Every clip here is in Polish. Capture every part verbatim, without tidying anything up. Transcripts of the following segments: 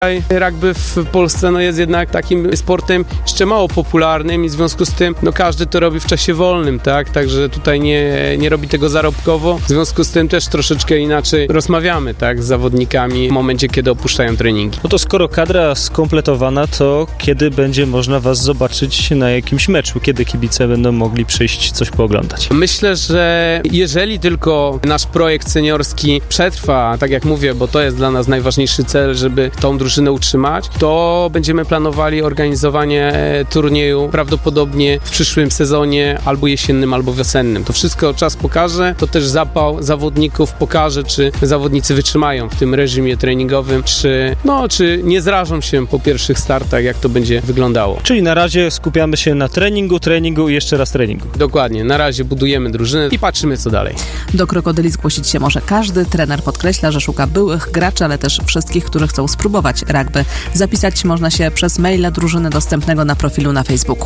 Rugby w Polsce no, jest jednak takim sportem jeszcze mało popularnym i w związku z tym no, każdy to robi w czasie wolnym, tak? Także tutaj nie, nie robi tego zarobkowo. W związku z tym też troszeczkę inaczej rozmawiamy, tak? Z zawodnikami w momencie, kiedy opuszczają treningi. No to skoro kadra skompletowana, to kiedy będzie można was zobaczyć na jakimś meczu? Kiedy kibice będą mogli przyjść coś pooglądać? Myślę, że jeżeli tylko nasz projekt seniorski przetrwa, tak jak mówię, bo to jest dla nas najważniejszy cel, żeby tą drużynę utrzymać, to będziemy planowali organizowanie turnieju prawdopodobnie w przyszłym sezonie albo jesiennym, albo wiosennym. To wszystko czas pokaże, to też zapał zawodników pokaże, czy zawodnicy wytrzymają w tym reżimie treningowym, czy, no, czy nie zrażą się po pierwszych startach, jak to będzie wyglądało. Czyli na razie skupiamy się na treningu, treningu i jeszcze raz treningu. Dokładnie, na razie budujemy drużynę i patrzymy, co dalej. Do Krokodyli zgłosić się może każdy. Trener podkreśla, że szuka byłych graczy, ale też wszystkich, którzy chcą spróbować rugby. Zapisać można się przez maila drużyny dostępnego na profilu na Facebooku.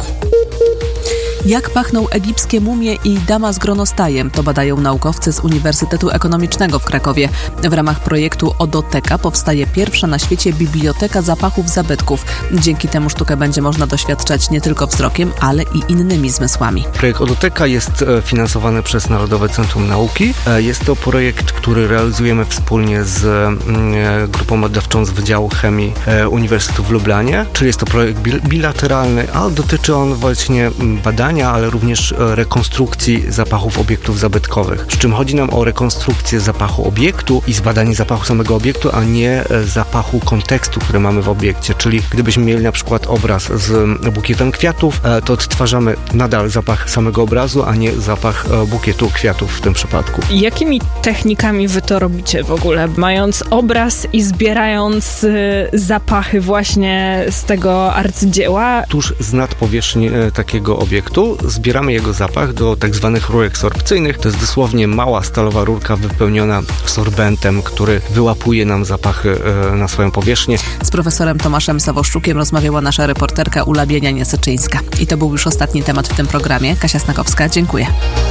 Jak pachną egipskie mumie i dama z gronostajem? To badają naukowcy z Uniwersytetu Ekonomicznego w Krakowie. W ramach projektu Odoteka powstaje pierwsza na świecie biblioteka zapachów zabytków. Dzięki temu sztukę będzie można doświadczać nie tylko wzrokiem, ale i innymi zmysłami. Projekt Odoteka jest finansowany przez Narodowe Centrum Nauki. Jest to projekt, który realizujemy wspólnie z grupą badawczą z Wydziału Chemii Uniwersytetu w Lublanie. Czyli jest to projekt bilateralny, a dotyczy on właśnie badania, ale również rekonstrukcji zapachów obiektów zabytkowych. Przy czym chodzi nam o rekonstrukcję zapachu obiektu i zbadanie zapachu samego obiektu, a nie zapachu kontekstu, który mamy w obiekcie. Czyli gdybyśmy mieli na przykład obraz z bukietem kwiatów, to odtwarzamy nadal zapach samego obrazu, a nie zapach bukietu kwiatów w tym przypadku. Jakimi technikami wy to robicie w ogóle? Mając obraz i zbierając zapachy właśnie z tego arcydzieła? Tuż z nadpowierzchni takiego obiektu zbieramy jego zapach do tak zwanych rurek sorpcyjnych. To jest dosłownie mała stalowa rurka wypełniona sorbentem, który wyłapuje nam zapachy na swoją powierzchnię. Z profesorem Tomaszem Sawoszczukiem rozmawiała nasza reporterka Ula Bienianie-Syczyńska. I to był już ostatni temat w tym programie. Kasia Snakowska, dziękuję.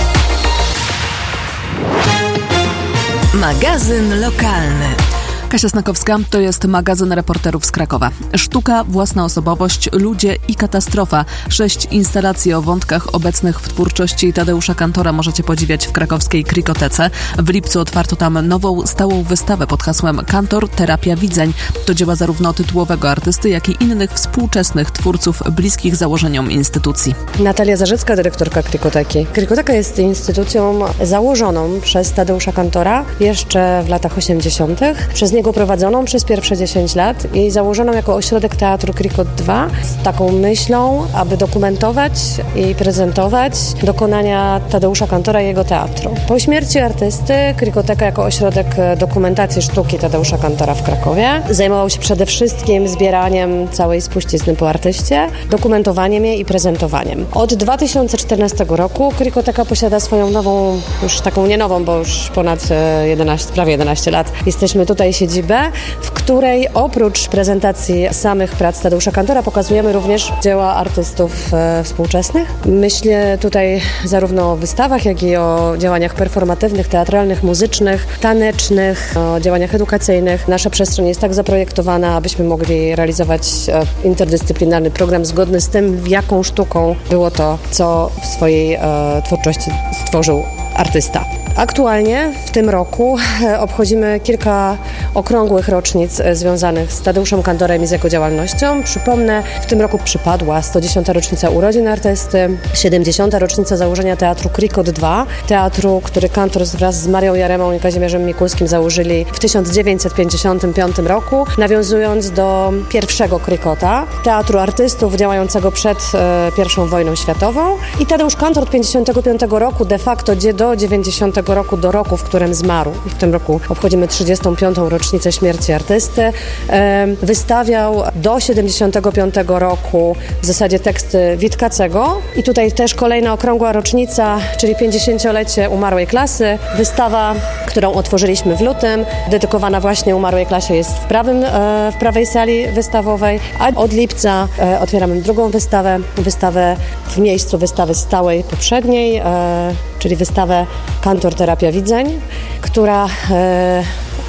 Magazyn lokalny. Kasia Snakowska, to jest magazyn reporterów z Krakowa. Sztuka, własna osobowość, ludzie i katastrofa. Sześć instalacji o wątkach obecnych w twórczości Tadeusza Kantora możecie podziwiać w krakowskiej Krikotece. W lipcu otwarto tam nową, stałą wystawę pod hasłem Kantor – Terapia Widzeń. To dzieła zarówno tytułowego artysty, jak i innych współczesnych twórców bliskich założeniom instytucji. Natalia Zarzycka, dyrektorka Krikoteki. Krikoteka jest instytucją założoną przez Tadeusza Kantora jeszcze w latach osiemdziesiątych. Przez niego prowadzoną przez pierwsze dziesięć lat i założoną jako ośrodek Teatru Krikot dwa z taką myślą, aby dokumentować i prezentować dokonania Tadeusza Kantora i jego teatru. Po śmierci artysty Krikoteka jako ośrodek dokumentacji sztuki Tadeusza Kantora w Krakowie zajmował się przede wszystkim zbieraniem całej spuścizny po artyście, dokumentowaniem jej i prezentowaniem. Od dwa tysiące czternastego roku Krikoteka posiada swoją nową, już taką nie nową, bo już ponad jedenaście, prawie jedenaście lat jesteśmy tutaj siedzibę, w której oprócz prezentacji samych prac Tadeusza Kantora pokazujemy również dzieła artystów e, współczesnych. Myślę tutaj zarówno o wystawach, jak i o działaniach performatywnych, teatralnych, muzycznych, tanecznych, o działaniach edukacyjnych. Nasza przestrzeń jest tak zaprojektowana, abyśmy mogli realizować e, interdyscyplinarny program zgodny z tym, jaką sztuką było to, co w swojej e, twórczości stworzył artysta. Aktualnie w tym roku obchodzimy kilka okrągłych rocznic związanych z Tadeuszem Kantorem i z jego działalnością. Przypomnę, w tym roku przypadła sto dziesiąta rocznica urodzin artysty, siedemdziesiąta rocznica założenia Teatru Krikot dwa, teatru, który Kantor wraz z Marią Jaremą i Kazimierzem Mikulskim założyli w tysiąc dziewięćset pięćdziesiątym piątym roku, nawiązując do pierwszego Krikota, teatru artystów działającego przed e, pierwszą wojną światową. I Tadeusz Kantor od pięćdziesiątego piątego roku de facto do dziewięćdziesiątego roku, do roku, w którym zmarł. I w tym roku obchodzimy trzydziestą piątą rocznicę śmierci artysty. E, wystawiał do siedemdziesiątego piątego roku w zasadzie teksty Witkacego. I tutaj też kolejna okrągła rocznica, czyli pięćdziesięciolecie umarłej klasy. Wystawa, którą otworzyliśmy w lutym, dedykowana właśnie umarłej klasie, jest w, prawym, e, w prawej sali wystawowej, a od lipca e, otwieramy drugą wystawę, wystawę w miejscu wystawy stałej poprzedniej, e, czyli wystawę Kantor Terapia Widzeń, która e,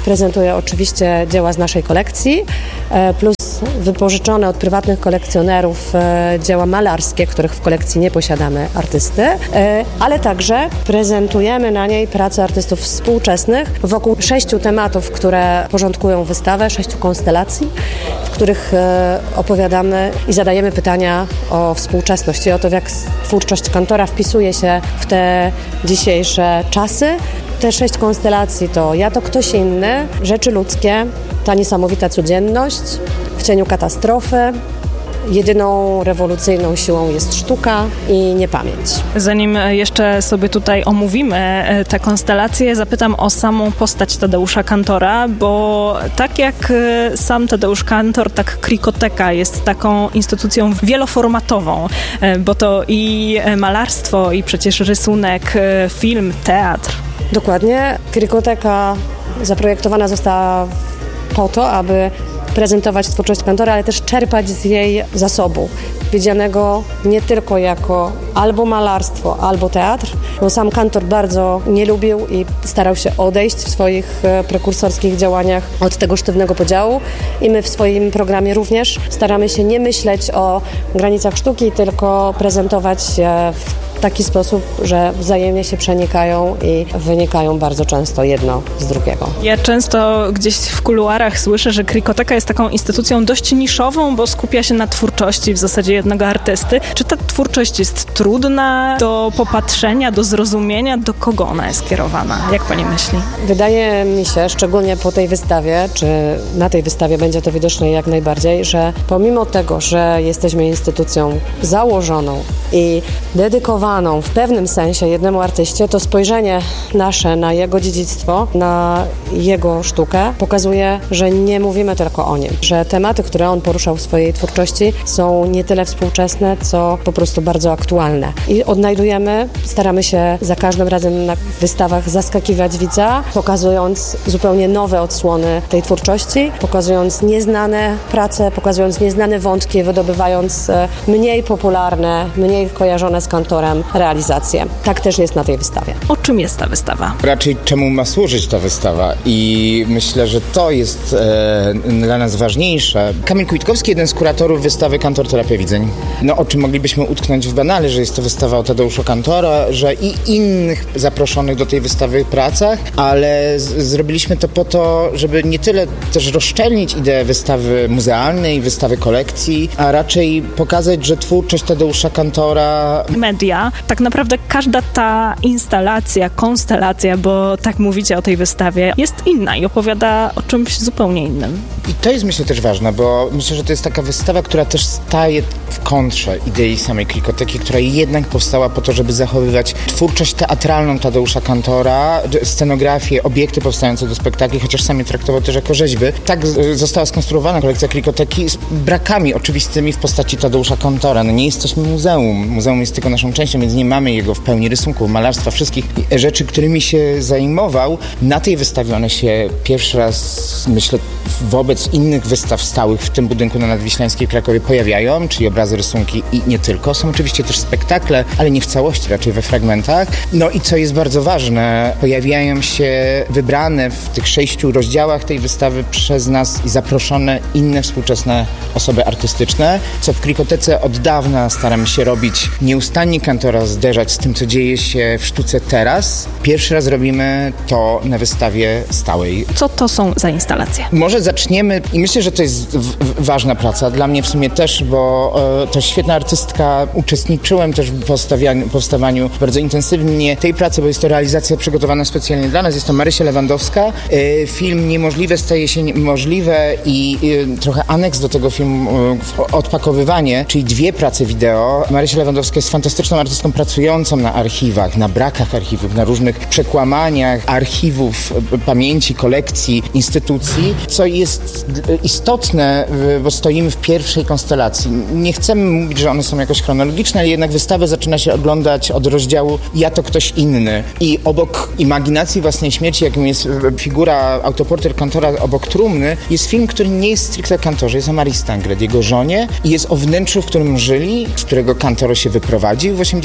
prezentuje oczywiście dzieła z naszej kolekcji, plus wypożyczone od prywatnych kolekcjonerów dzieła malarskie, których w kolekcji nie posiadamy artysty, ale także prezentujemy na niej prace artystów współczesnych wokół sześciu tematów, które porządkują wystawę, sześciu konstelacji, w których opowiadamy i zadajemy pytania o współczesność i o to, jak twórczość Kantora wpisuje się w te dzisiejsze czasy. Te sześć konstelacji to Ja to ktoś inny, Rzeczy ludzkie, Ta niesamowita codzienność, W cieniu katastrofy, Jedyną rewolucyjną siłą jest sztuka i niepamięć. Zanim jeszcze sobie tutaj omówimy te konstelacje, zapytam o samą postać Tadeusza Kantora, bo tak jak sam Tadeusz Kantor, tak Krikoteka jest taką instytucją wieloformatową, bo to i malarstwo, i przecież rysunek, film, teatr. Dokładnie. Krikoteka zaprojektowana została po to, aby prezentować twórczość Kantora, ale też czerpać z jej zasobu, widzianego nie tylko jako albo malarstwo, albo teatr, bo sam Kantor bardzo nie lubił i starał się odejść w swoich prekursorskich działaniach od tego sztywnego podziału i my w swoim programie również staramy się nie myśleć o granicach sztuki, tylko prezentować je w taki sposób, że wzajemnie się przenikają i wynikają bardzo często jedno z drugiego. Ja często gdzieś w kuluarach słyszę, że Krikoteka jest taką instytucją dość niszową, bo skupia się na twórczości w zasadzie jednego artysty. Czy ta twórczość jest trudna do popatrzenia, do zrozumienia? Do kogo ona jest kierowana? Jak pani myśli? Wydaje mi się, szczególnie po tej wystawie, czy na tej wystawie będzie to widoczne jak najbardziej, że pomimo tego, że jesteśmy instytucją założoną i dedykowaną w pewnym sensie jednemu artyście, to spojrzenie nasze na jego dziedzictwo, na jego sztukę pokazuje, że nie mówimy tylko o nim, że tematy, które on poruszał w swojej twórczości, są nie tyle współczesne, co po prostu bardzo aktualne. I odnajdujemy, staramy się za każdym razem na wystawach zaskakiwać widza, pokazując zupełnie nowe odsłony tej twórczości, pokazując nieznane prace, pokazując nieznane wątki, wydobywając mniej popularne, mniej kojarzone z Kantorem realizacje. Tak też jest na tej wystawie. O czym jest ta wystawa? Raczej czemu ma służyć ta wystawa i myślę, że to jest e, dla nas ważniejsze. Kamil Kwitkowski, jeden z kuratorów wystawy Kantor Terapia Widzeń. No o czym moglibyśmy utknąć w banale, że jest to wystawa o Tadeuszu Kantora, że i innych zaproszonych do tej wystawy pracach, ale z, zrobiliśmy to po to, żeby nie tyle też rozszczelnić ideę wystawy muzealnej, wystawy kolekcji, a raczej pokazać, że twórczość Tadeusza Kantora... Media, tak naprawdę każda ta instalacja, konstelacja, bo tak mówicie o tej wystawie, jest inna i opowiada o czymś zupełnie innym. I to jest myślę też ważne, bo myślę, że to jest taka wystawa, która też staje w kontrze idei samej Krikoteki, która jednak powstała po to, żeby zachowywać twórczość teatralną Tadeusza Kantora, scenografię, obiekty powstające do spektakli, chociaż sam je traktował też jako rzeźby. Tak została skonstruowana kolekcja Krikoteki z brakami oczywistymi w postaci Tadeusza Kantora. No nie jesteśmy muzeum. Muzeum jest tylko naszą częścią, więc nie mamy jego w pełni rysunków, malarstwa, wszystkich rzeczy, którymi się zajmował. Na tej wystawie one się pierwszy raz, myślę, wobec innych wystaw stałych w tym budynku na Nadwiślańskiej w Krakowie pojawiają, czyli obrazy, rysunki i nie tylko. Są oczywiście też spektakle, ale nie w całości, raczej we fragmentach. No i co jest bardzo ważne, pojawiają się wybrane w tych sześciu rozdziałach tej wystawy przez nas i zaproszone inne współczesne osoby artystyczne, co w Krikotece od dawna staramy się robić, nieustannie Kantora zderzać z tym, co dzieje się w sztuce teraz. Pierwszy raz robimy to na wystawie stałej. Co to są za instalacje? Może zaczniemy i myślę, że to jest w, w, ważna praca. Dla mnie w sumie też, bo e, to świetna artystka. Uczestniczyłem też w powstawaniu, powstawaniu bardzo intensywnie tej pracy, bo jest to realizacja przygotowana specjalnie dla nas. Jest to Marysia Lewandowska. E, film Niemożliwe staje się możliwe i e, trochę aneks do tego filmu e, odpakowywanie, czyli dwie prace wideo. Marysia Lewandowska jest fantastyczną artystką pracującą na archiwach, na brakach archiwów, na różnych przekłamaniach archiwów, pamięci, kolekcji, instytucji, co jest istotne, bo stoimy w pierwszej konstelacji. Nie chcemy mówić, że one są jakoś chronologiczne, ale jednak wystawę zaczyna się oglądać od rozdziału Ja to ktoś inny. I obok imaginacji własnej śmierci, jaką jest figura, autoportret Kantora obok trumny, jest film, który nie jest stricte o Kantorze, jest o Marii Stangred, jego żonie i jest o wnętrzu, w którym żyli, z którego Kantor się wyprowadził w osiemdziesiątym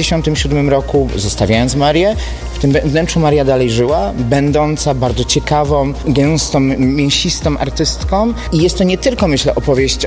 dziewięćdziesiątym siódmym roku, zostawiając Marię, w tym wnętrzu Maria dalej żyła, będąca bardzo ciekawą, gęstą, mięsistą artystką i jest to nie tylko, myślę, opowieść